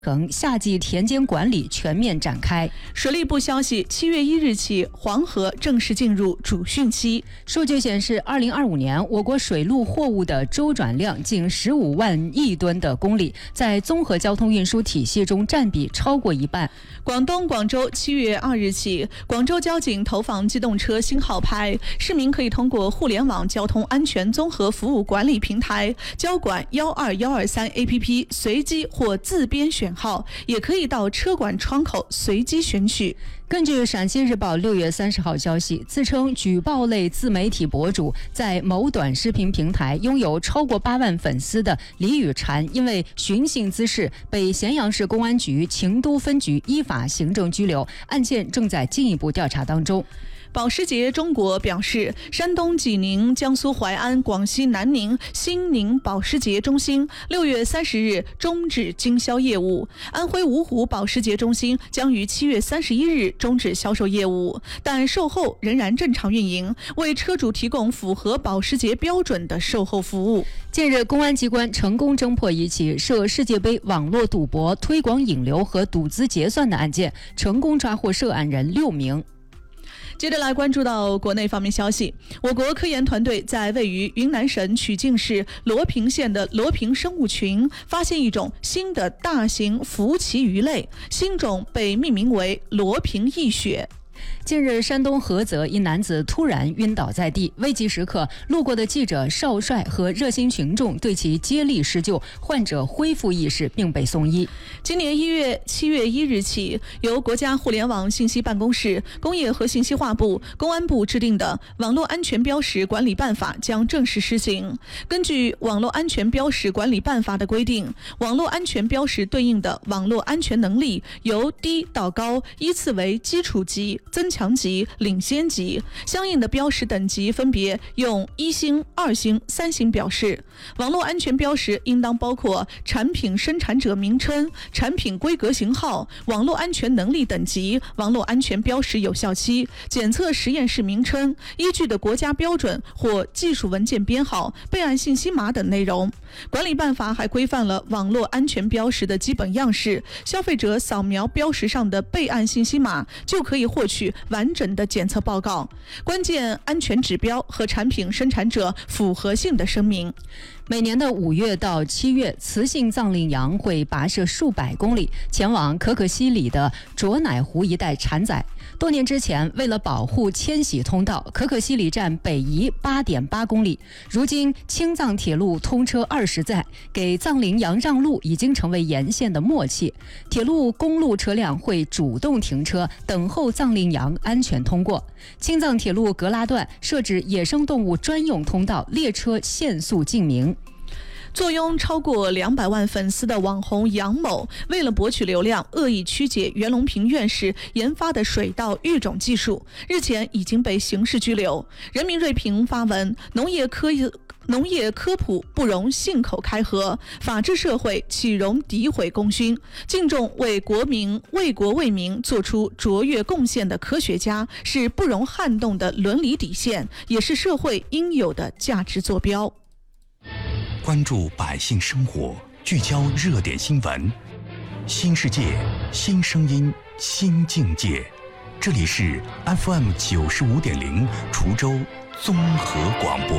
夏季田间管理全面展开。 水利部消息，7月1日起，黄河正式进入主汛期。 数据显示，2025年我国水陆货物的周转量近15万亿吨的公里，在综合交通运输体系中占比超过一半。 广东广州7月2日起，广州交警投放机动车新号牌，市民可以通过互联网交通安全综合服务管理平台交管12123 APP 随机或自编选号，也可以到车管窗口随机选取。 根据陕西日报6月30号消息，自称举报类自媒体博主在某短视频平台拥有超过8万粉丝的李宇婵，因为寻衅滋事被咸阳市公安局秦都分局依法行政拘留，案件正在进一步调查当中。 保时捷中国表示，山东济宁、江苏淮安、广西南宁、新宁保时捷中心6月30日终止经销业务，安徽芜湖保时捷中心将于7月31日终止销售业务，但售后仍然正常运营，为车主提供符合保时捷标准的售后服务。 近日，公安机关成功侦破一起涉世界杯网络赌博、推广引流和赌资结算的案件，成功抓获涉案人6名。 接着来关注到国内方面消息，我国科研团队在位于云南省曲靖市罗平县的罗平生物群发现一种新的大型浮鳍鱼类，新种被命名为罗平异血。 近日，山东菏泽一男子突然晕倒在地，危急时刻，路过的记者邵帅和热心群众对其接力施救，患者恢复意识并被送医。 今年7月1日起，由国家互联网信息办公室、工业和信息化部、公安部制定的《网络安全标识管理办法》将正式施行。根据《网络安全标识管理办法》的规定，网络安全标识对应的网络安全能力由低到高依次为基础级、增强级、领先级，相应的标识等级分别用1星、2星、3星表示。网络安全标识应当包括产品生产者名称、产品规格型号、网络安全能力等级、网络安全标识有效期、检测实验室名称、依据的国家标准或技术文件编号、备案信息码等内容。管理办法还规范了网络安全标识的基本样式，消费者扫描标识上的备案信息码就可以获取完整的检测报告、关键安全指标和产品生产者符合性的声明。 每年的5月到7月，雌性藏羚羊会跋涉数百公里，前往可可西里的卓乃湖一带产崽。多年之前，为了保护迁徙通道，可可西里站北移8.8公里。如今，青藏铁路通车20载，给藏羚羊让路已经成为沿线的默契。铁路、公路车辆会主动停车，等候藏羚羊安全通过。青藏铁路格拉段设置野生动物专用通道，列车限速禁鸣。 坐拥超过200万粉丝的网红杨某，为了博取流量，恶意曲解袁隆平院士研发的水稻育种技术，日前已经被刑事拘留。人民锐评发文：农业科普不容信口开河，法治社会岂容诋毁功勋？敬重为国为民做出卓越贡献的科学家，是不容撼动的伦理底线，也是社会应有的价值坐标。 关注百姓生活，聚焦热点新闻，新世界，新声音，新境界。这里是 FM 95.0滁州综合广播。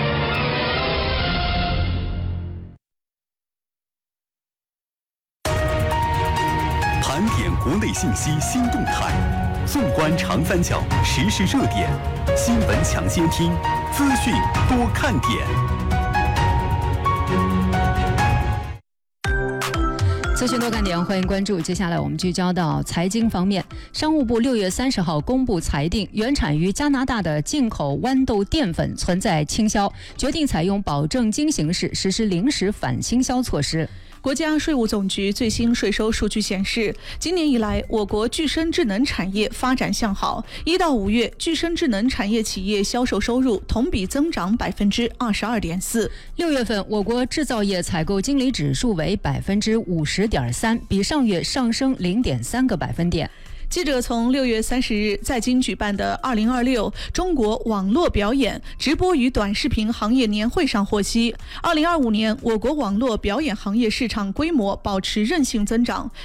盘点国内信息新动态，纵观长三角时事热点，新闻抢先听，资讯多看点。 资讯多看点，欢迎关注。接下来我们聚焦到财经方面。商务部6月30号公布裁定，原产于加拿大的进口豌豆淀粉存在倾销，决定采用保证金形式实施临时反倾销措施。 国家税务总局最新税收数据显示，今年以来，我国具身智能产业发展向好。1到5月，具身智能产业企业销售收入同比增长22.4%。 6月份，我国制造业采购经理指数为50.3%，比上月上升0.3个百分点。 记者从6月30日在京举办的2026中国网络表演直播与短视频行业年会上获悉，2025年我国网络表演行业市场规模保持韧性增长，